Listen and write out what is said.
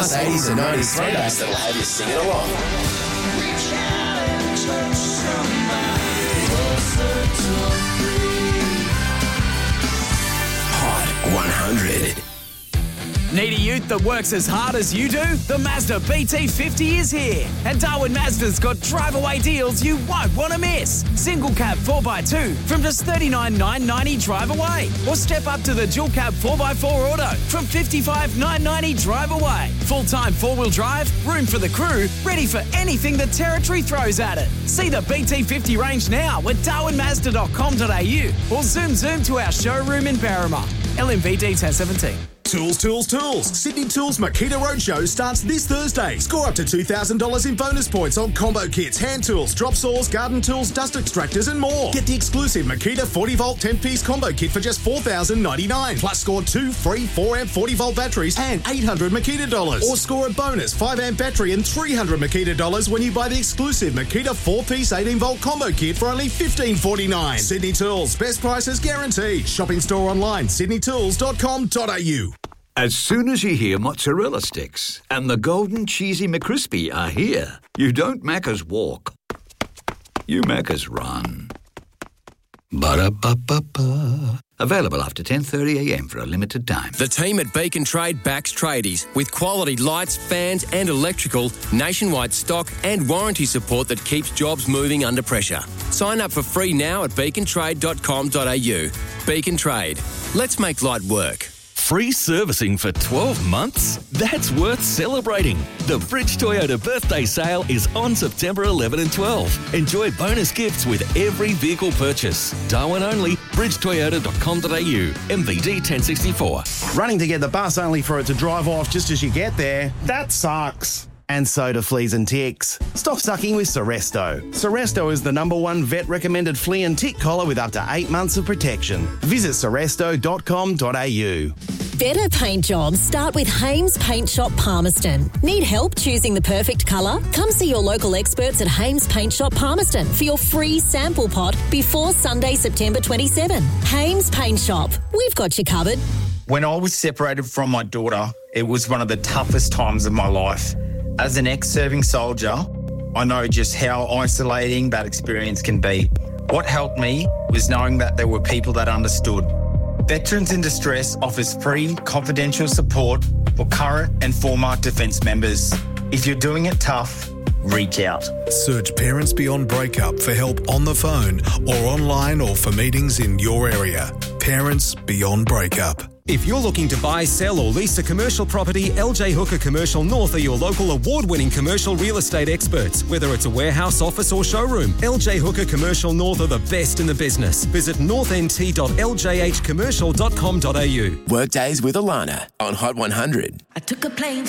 80s and 90s throwbacks that'll have you singing along. Reach out and touch somebody Hot 100. Need a ute that works as hard as you do? The Mazda BT50 is here. And Darwin Mazda's got drive-away deals you won't want to miss. Single cab 4x2 from just $39,990 drive away. Or step up to the dual cab 4x4 auto from $55,990 drive away. Full-time four-wheel drive, room for the crew, ready for anything the territory throws at it. See the BT50 range now at darwinmazda.com.au or zoom to our showroom in Berrima. LMVD 1017. Tools, tools, tools. Sydney Tools Makita Roadshow starts this Thursday. Score up to $2,000 in bonus points on combo kits, hand tools, drop saws, garden tools, dust extractors and more. Get the exclusive Makita 40-volt 10-piece combo kit for just $4,099. Plus score 2 free 4-amp 40-volt batteries and $800 Makita dollars. Or score a bonus 5-amp battery and $300 Makita dollars when you buy the exclusive Makita 4-piece 18-volt combo kit for only $15.49. Sydney Tools. Best prices guaranteed. Shop in store online. sydneytools.com.au. As soon as you hear mozzarella sticks and the golden cheesy McCrispy are here, you don't Macca's walk. You Macca's run. Ba-da-ba-ba-ba. Available after 10:30am for a limited time. The team at Beacon Trade backs tradies with quality lights, fans and electrical, nationwide stock and warranty support that keeps jobs moving under pressure. Sign up for free now at beacontrade.com.au. Beacon Trade. Let's make light work. Free servicing for 12 months? That's worth celebrating. The Bridge Toyota birthday sale is on September 11 and 12. Enjoy bonus gifts with every vehicle purchase. Darwin only, bridgetoyota.com.au, MVD 1064. Running to get the bus only for it to drive off just as you get there? That sucks. And so do fleas and ticks. Stop sucking with Seresto. Seresto is the #1 vet-recommended flea and tick collar with up to 8 months of protection. Visit seresto.com.au. Better paint jobs start with Hames Paint Shop Palmerston. Need help choosing the perfect colour? Come see your local experts at Hames Paint Shop Palmerston for your free sample pot before Sunday, September 27. Hames Paint Shop. We've got you covered. When I was separated from my daughter, it was one of the toughest times of my life. As an ex-serving soldier, I know just how isolating that experience can be. What helped me was knowing that there were people that understood. Veterans in Distress offers free, confidential support for current and former defence members. If you're doing it tough, reach out. Search Parents Beyond Breakup for help on the phone or online or for meetings in your area. Parents Beyond Breakup. If you're looking to buy, sell or lease a commercial property, LJ Hooker Commercial North are your local award-winning commercial real estate experts. Whether it's a warehouse, office or showroom, LJ Hooker Commercial North are the best in the business. Visit northnt.ljhcommercial.com.au. Workdays with Alana on Hot 100. I took a plane